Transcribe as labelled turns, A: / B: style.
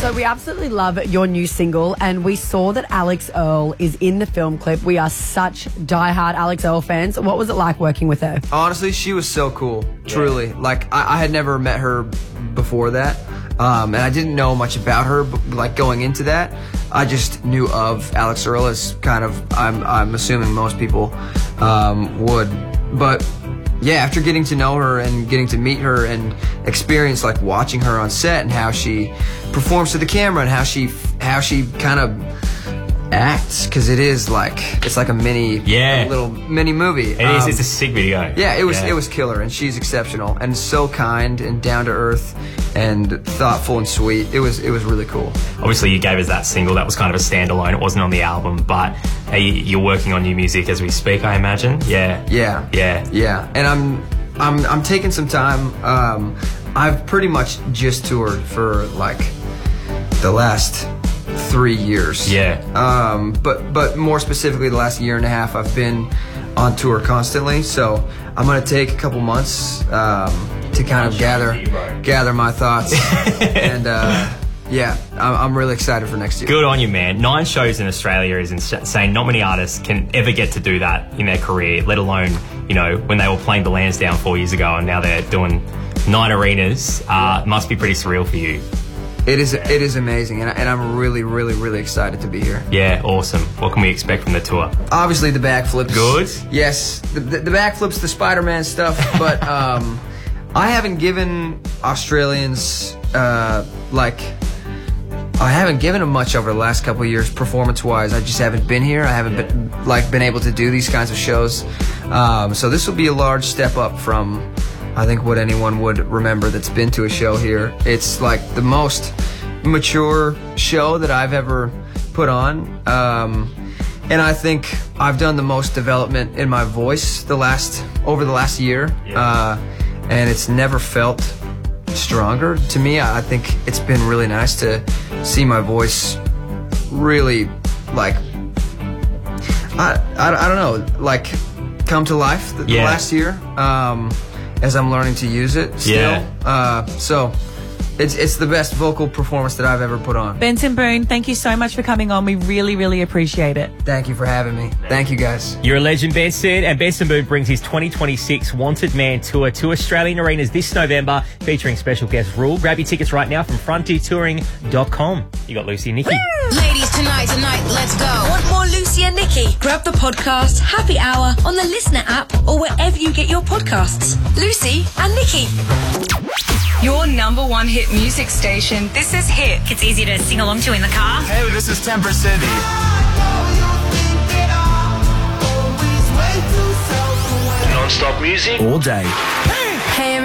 A: So we absolutely love your new single, and we saw that Alex Earle is in the film clip. We are such diehard Alex Earle fans. What was it like working with her?
B: Honestly, she was so cool. Truly. Like, I had never met her before that. And I didn't know much about her, but, like, going into that. I just knew of Alex Earle as kind of, I'm assuming most people would. But yeah, after getting to know her and getting to meet her and experience, like, watching her on set and how she performs to the camera and how she kind of acts, because it's like a little mini movie.
C: It is. It's a sick video.
B: Yeah, it was killer, and she's exceptional and so kind and down to earth and thoughtful and sweet. It was really cool.
C: Obviously, you gave us that single. That was kind of a standalone. It wasn't on the album, but you're working on new music as we speak, I imagine. Yeah.
B: And I'm taking some time. I've pretty much just toured for like the last 3 years. But more specifically, the last year and a half, I've been on tour constantly. So I'm gonna take a couple months to kind of gather my thoughts, and I'm really excited for next year.
C: Good on you, man. 9 shows in Australia is insane. Not many artists can ever get to do that in their career, let alone, when they were playing the Lansdowne 4 years ago and now they're doing 9 arenas. It must be pretty surreal for you.
B: It is amazing, and I'm really, really, really excited to be here.
C: Yeah, awesome. What can we expect from the tour?
B: Obviously, the backflips.
C: Good?
B: Yes, the backflips, the Spider-Man stuff, but I haven't given Australians, I haven't given them much over the last couple of years performance-wise. I just haven't been here. I haven't been able to do these kinds of shows. So this will be a large step up from, I think, what anyone would remember that's been to a show here. It's like the most mature show that I've ever put on. And I think I've done the most development in my voice over the last year. And it's never felt stronger to me. I think it's been really nice to see my voice really, like, I don't know, like, come to life the last year. As I'm learning to use it still. So it's the best vocal performance that I've ever put on.
D: Benson Boone, thank you so much for coming on. We really, really appreciate it.
B: Thank you for having me. Thank you, guys.
C: You're a legend, Benson. And Benson Boone brings his 2026 Wanted Man Tour to Australian arenas this November, featuring special guest Rule. Grab your tickets right now from frontiertouring.com. You got Lucy and Nikki.
E: Ladies, tonight, let's go.
F: Want more Lucy and Nikki? Grab the podcast Happy Hour on the Listener app or wherever you get your podcasts. Lucy and Nikki.
E: Your number 1 hit music station. This is Hit.
G: It's easy to sing along to in the car.
H: Hey, this is Temper City.
I: Non-stop music all day.
F: Hey,